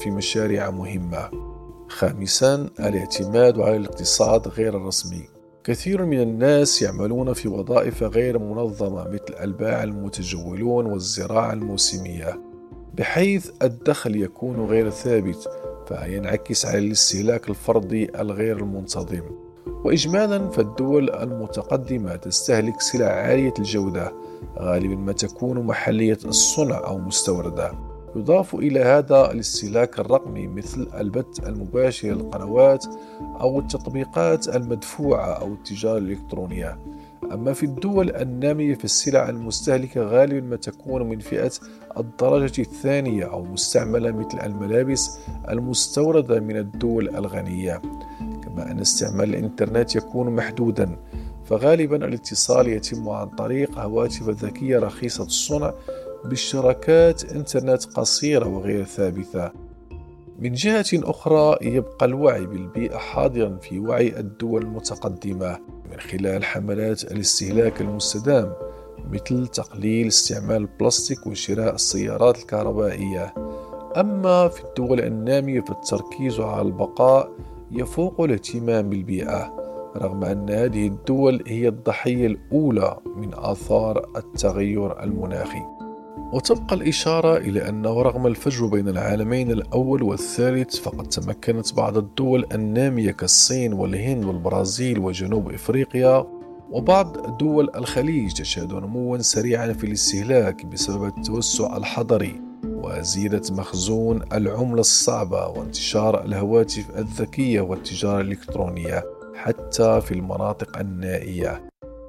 في مشاريع مهمة. خامسا، الاعتماد على الاقتصاد غير الرسمي. كثير من الناس يعملون في وظائف غير منظمة مثل الباعة المتجولون والزراعة الموسمية، بحيث الدخل يكون غير ثابت، فينعكس على الاستهلاك الفردي الغير المنتظم. وإجمالا فالدول المتقدمة تستهلك سلع عالية الجودة، غالبا ما تكون محلية الصنع أو مستوردة. يضاف إلى هذا الاستهلاك الرقمي مثل البث المباشر للقنوات أو التطبيقات المدفوعة أو التجارة الإلكترونية. أما في الدول النامية فالسلع المستهلكة غالبا ما تكون من فئة الدرجة الثانية أو مستعملة مثل الملابس المستوردة من الدول الغنية. كما أن استعمال الإنترنت يكون محدودا، فغالبا الاتصال يتم عن طريق هواتف ذكية رخيصة الصنع باشتراكات إنترنت قصيرة وغير ثابتة. من جهة أخرى يبقى الوعي بالبيئة حاضرا في وعي الدول المتقدمة من خلال حملات الاستهلاك المستدام مثل تقليل استعمال البلاستيك وشراء السيارات الكهربائية. أما في الدول النامية فالتركيز على البقاء يفوق الاهتمام بالبيئة، رغم أن هذه الدول هي الضحية الأولى من آثار التغير المناخي. وتبقى الإشارة إلى أنه رغم الفجوة بين العالمين الأول والثالث، فقد تمكنت بعض الدول النامية كالصين والهند والبرازيل وجنوب إفريقيا وبعض دول الخليج تشهد نموا سريعا في الاستهلاك بسبب التوسع الحضري وزيادة مخزون العملة الصعبة وانتشار الهواتف الذكية والتجارة الإلكترونية حتى في المناطق النائية.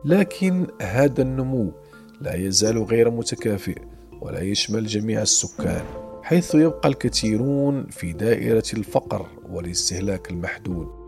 لكن هذا النمو لا يزال غير متكافئ ولا يشمل جميع السكان، حيث يبقى الكثيرون في دائرة الفقر والاستهلاك المحدود.